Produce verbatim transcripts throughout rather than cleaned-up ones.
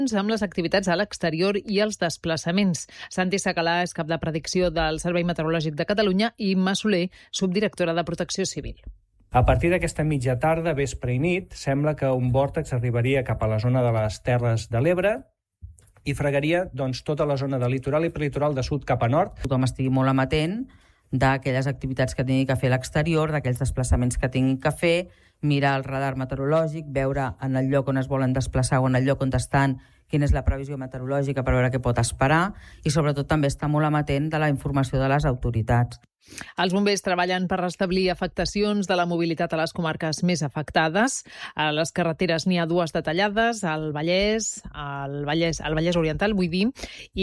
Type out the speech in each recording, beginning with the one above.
amb les activitats a l'exterior i els desplaçaments. Santi Sacalà és cap de predicció del Servei Meteorològic de Catalunya i Imma Soler, subdirectora de Protecció Civil. A partir d'aquesta mitja tarda, vespre i nit, sembla que un vòrtex arribaria cap a la zona de les Terres de l'Ebre i fregaria doncs, tota la zona del litoral i prelitoral de sud cap a nord. Tothom estigui molt amatent d'aquelles activitats que tingui que fer a l'exterior, d'aquells desplaçaments que tingui que fer, mirar el radar meteorològic, veure en el lloc on es volen desplaçar o en el lloc on estan quina és la previsió meteorològica per veure què pot esperar i sobretot també estar molt amatent de la informació de les autoritats. Els bombers treballen per restablir afectacions de la mobilitat a les comarques més afectades. A les carreteres n'hi ha dues detallades, al Vallès, al Vallès, al Vallès Oriental, vull dir,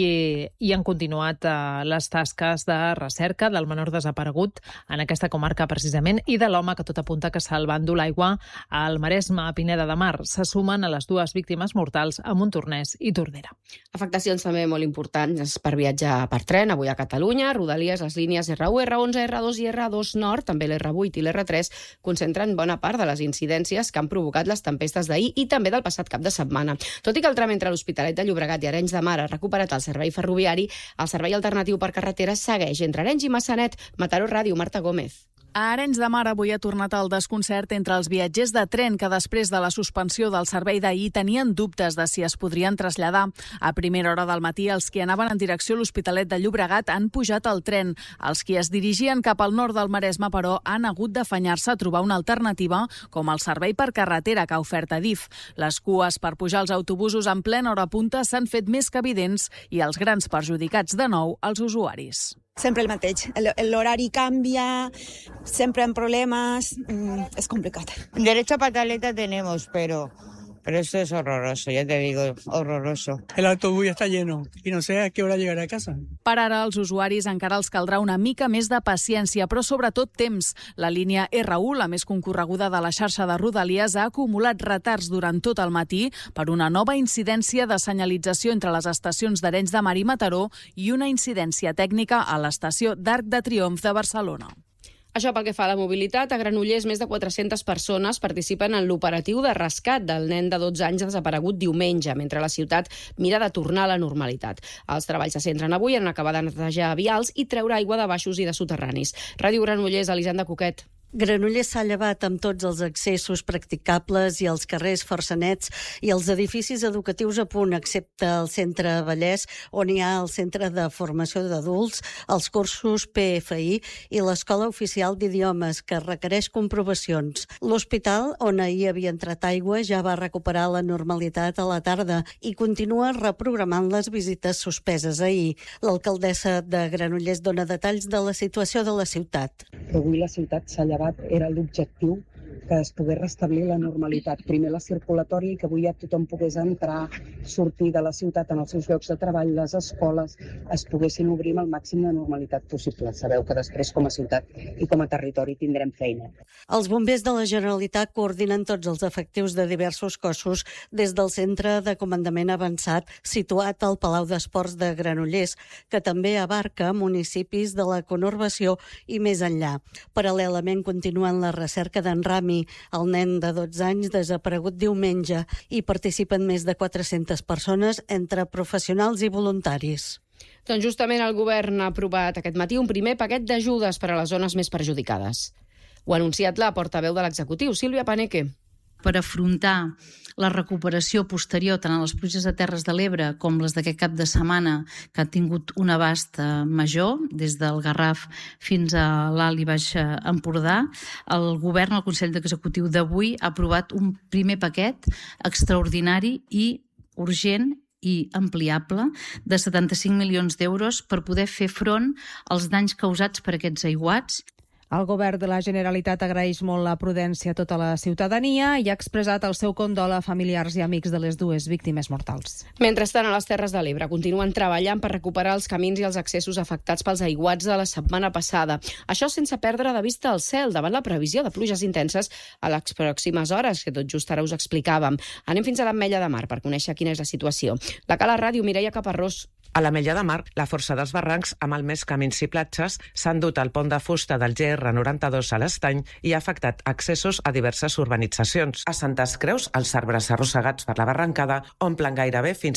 i, i han continuat eh, les tasques de recerca del menor desaparegut en aquesta comarca precisament i de l'home que tot apunta que se'l va endur l'aigua al Maresme, a Pineda de Mar. Se sumen a les dues víctimes mortals a Montornès i Tordera. Afectacions també molt importants per viatjar per tren avui a Catalunya. Rodalies, les línies erre u, erre onze, erre dos i erre dos Nord, també l'erre vuit i l'erre tres, concentren bona part de les incidències que han provocat les tempestes d'ahir i també del passat cap de setmana. Tot i que el tram entre l'Hospitalet de Llobregat i Arenys de Mar ha recuperat el servei ferroviari, el servei alternatiu per carretera segueix entre Arenys i Massanet. Mataró Ràdio, Marta Gómez. A Arenys de Mar avui ha tornat el desconcert entre els viatgers de tren que després de la suspensió del servei d'ahir tenien dubtes de si es podrien traslladar. A primera hora del matí, els que anaven en direcció a l'Hospitalet de Llobregat han pujat al tren. Els que es dirigien cap al nord del Maresme, però, han hagut d'afanyar-se a trobar una alternativa, com el servei per carretera que ha ofert Adif. Les cues per pujar als autobusos en plena hora punta s'han fet més que evidents i els grans perjudicats de nou els usuaris. Sempre el mateix. L'horari canvia, sempre en problemes, mm, es complicat. Derecho a pataleta tenemos, pero, pero esto es horroroso, ya te digo, horroroso. El autobús ya está lleno y no sé a qué hora llegaré a casa. Per ara, als usuaris encara els caldrà una mica més de paciència, però sobretot temps. La línia erre u, la més concorreguda de la xarxa de Rodalies, ha acumulat retards durant tot el matí per una nova incidència de senyalització entre les estacions d'Arenys de Mar i Mataró i una incidència tècnica a l'estació d'Arc de Triomf de Barcelona. Això pel que fa a la mobilitat, a Granollers més de quatre-centes persones participen en l'operatiu de rescat del nen de dotze anys desaparegut diumenge, mentre la ciutat mira de tornar a la normalitat. Els treballs se centren avui en acabar de netejar vials i treure aigua de baixos i de soterranis. Ràdio Granollers, Elisenda Coquet. Granollers s'ha llevat amb tots els accessos practicables i els carrers força nets i els edificis educatius a punt, excepte el centre Vallès, on hi ha el centre de formació d'adults, els cursos pe efe i i l'escola oficial d'idiomes, que requereix comprovacions. L'hospital, on ahir havia entrat aigua, ja va recuperar la normalitat a la tarda i continua reprogramant les visites suspeses ahir. L'alcaldessa de Granollers dona detalls de la situació de la ciutat. Avui la ciutat s'ha llevat, era l'objectiu que es pogués restablir la normalitat. Primer la circulatòria i que avui ja tothom pogués entrar, sortir de la ciutat en els seus llocs de treball, les escoles, es poguessin obrir amb el màxim de normalitat possible. Sabeu que després com a ciutat i com a territori tindrem feina. Els bombers de la Generalitat coordinen tots els efectius de diversos cossos des del centre de comandament avançat situat al Palau d'Esports de Granollers, que també abarca municipis de la conurbació i més enllà. Paral·lelament continuen la recerca d'en Rami, el nen de dotze anys desaparegut diumenge, i participen més de quatre-centes persones entre professionals i voluntaris. Doncs justament el govern ha aprovat aquest matí un primer paquet d'ajudes per a les zones més perjudicades. Ho ha anunciat la portaveu de l'executiu, Sílvia Paneque. Per afrontar la recuperació posterior tant a les pluges de Terres de l'Ebre com les d'aquest cap de setmana, que han tingut un abast major, des del Garraf fins a l'Alt i Baix Empordà, el govern, el Consell Executiu d'avui, ha aprovat un primer paquet extraordinari i urgent i ampliable de setanta-cinc milions d'euros per poder fer front als danys causats per aquests aiguats. El govern de la Generalitat agraeix molt la prudència a tota la ciutadania i ha expressat el seu condol a familiars i amics de les dues víctimes mortals. Mentrestant, a les Terres de l'Ebre continuen treballant per recuperar els camins i els accessos afectats pels aiguats de la setmana passada. Això sense perdre de vista el cel davant la previsió de pluges intenses a les pròximes hores, que tot just ara us explicàvem. Anem fins a l'Ametlla de Mar per conèixer quina és la situació. La Cala Ràdio, Mireia Caparrós. A l'Ametlla de Mar, la força dels barrancs, amb el més camins i platges, s'han dut al pont de fusta del G R noranta-dos a l'Estany i ha afectat accessos a diverses urbanitzacions. A Santes Creus, els arbres arrossegats per la barrancada omplen gairebé fins